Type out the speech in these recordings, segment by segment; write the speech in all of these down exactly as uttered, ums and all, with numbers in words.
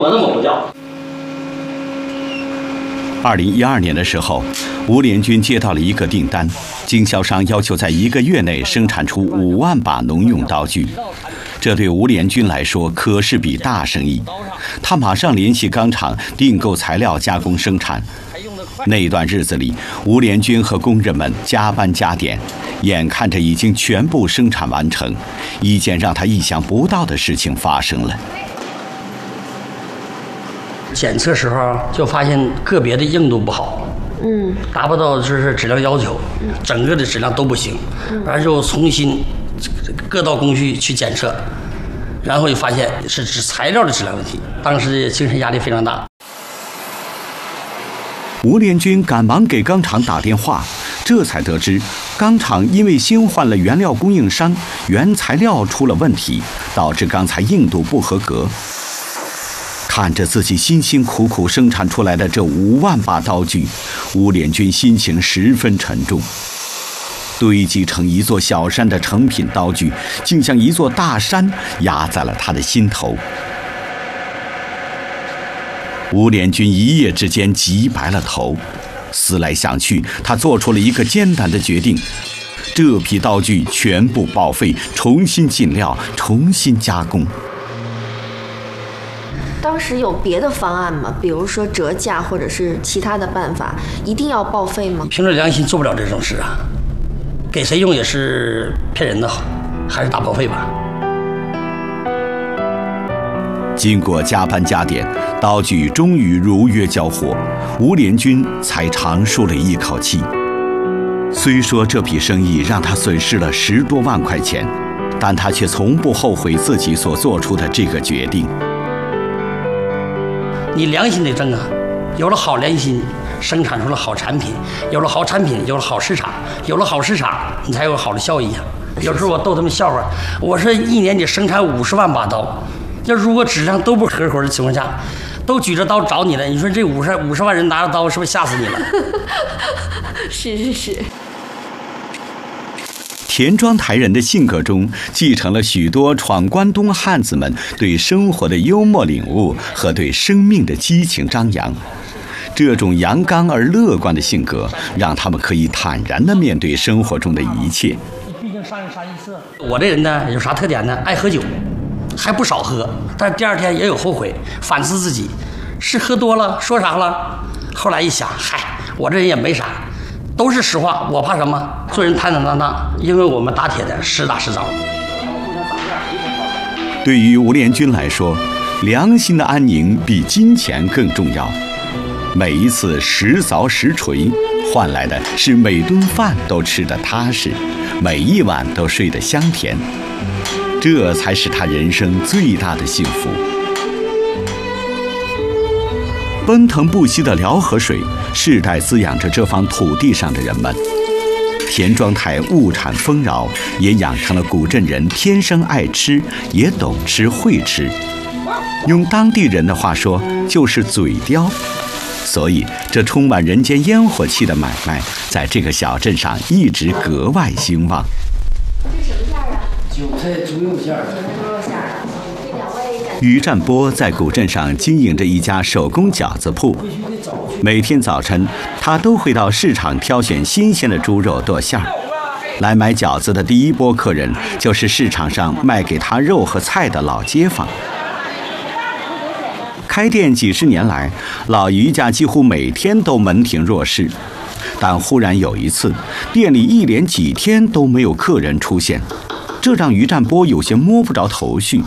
我怎么不叫？ 二零一二年的时候，吴联军接到了一个订单，经销商要求在一个月内生产出五万把农用刀具。这对吴联军来说可是笔大生意，他马上联系钢厂订购材料加工生产。那段日子里，吴联军和工人们加班加点，眼看着已经全部生产完成，一件让他意想不到的事情发生了。 检测时候就发现个别的硬度不好，嗯，达不到就是质量要求，整个的质量都不行，然后就重新各道工序去检测，然后就发现是指材料的质量问题，当时精神压力非常大。 吴联军赶忙给钢厂打电话，这才得知钢厂因为新换了原料供应商，原材料出了问题，导致钢材硬度不合格。看着自己辛辛苦苦生产出来的这五万把刀具，吴联军心情十分沉重。堆积成一座小山的成品刀具，竟像一座大山压在了他的心头。吴联军一夜之间急白了头，思来想去，他做出了一个艰难的决定：这批刀具全部报废，重新进料，重新加工。 当时有别的方案吗？比如说折价或者是其他的办法？一定要报废吗？ 凭着良心做不了这种事啊，给谁用也是骗人的，还是打报废吧。 经过加班加点，刀具终于如约交货，吴联军才长舒了一口气。虽说这笔生意让他损失了十多万块钱，但他却从不后悔自己所做出的这个决定。 你良心得正啊，有了好良心，生产出了好产品，有了好产品，有了好市场，有了好市场，你才有好的效益啊。有时候我逗他们笑话，我说一年得生产五十万把刀，要如果质量都不合格的情况下，都举着刀找你了，你说这五十五十万人拿着刀，是不是吓死你了？ 是是是。 田庄台人的性格中继承了许多闯关东汉子们对生活的幽默领悟和对生命的激情张扬。这种阳刚而乐观的性格，让他们可以坦然地面对生活中的一切。 毕竟杀人杀一次。我这人呢，有啥特点呢？爱喝酒，还不少喝，但是第二天也有后悔，反思自己，是喝多了，说啥了？后来一想，嗨，我这人也没啥。都是实话，我怕什么？做人坦坦荡荡，因为我们打铁的实打实凿。 对于吴联军来说，良心的安宁比金钱更重要。每一次实凿实锤，换来的是每顿饭都吃得踏实，每一晚都睡得香甜。这才是他人生最大的幸福。奔腾不息的辽河水，世代滋养着这方土地上的人们。田庄台物产丰饶，也养成了古镇人天生爱吃，也懂吃会吃。用当地人的话说，就是嘴刁。所以，这充满人间烟火气的买卖，在这个小镇上一直格外兴旺。 这什么馅儿啊？ 韭菜猪肉馅儿。 韭菜猪肉馅儿。这两位感。 于占波在古镇上经营着一家手工饺子铺，每天早晨他都会到市场挑选新鲜的猪肉剁馅儿。来买饺子的第一波客人就是市场上卖给他肉和菜的老街坊。开店几十年来，老于家几乎每天都门庭若市，但忽然有一次，店里一连几天都没有客人出现，这让于占波有些摸不着头绪。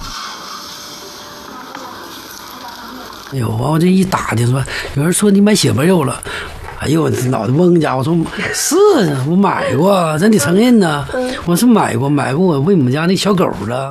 有啊，我这一打听说，有人说你买血白肉了，哎呦，我脑袋嗡一下，我说是我买过，真得承认呢，我是买过，买过我喂我们家那小狗了。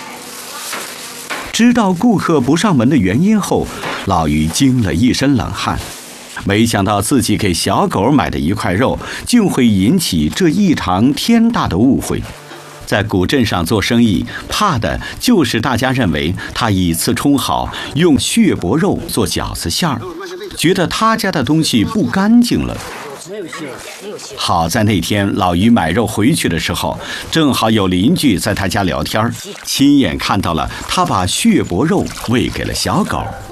知道顾客不上门的原因后，老于惊了一身冷汗，没想到自己给小狗买的一块肉，竟会引起这一场天大的误会。在古镇上做生意，怕的就是大家认为他以次充好，用血脖肉做饺子馅儿，觉得他家的东西不干净了。好在那天老于买肉回去的时候，正好有邻居在他家聊天，亲眼看到了他把血脖肉喂给了小狗。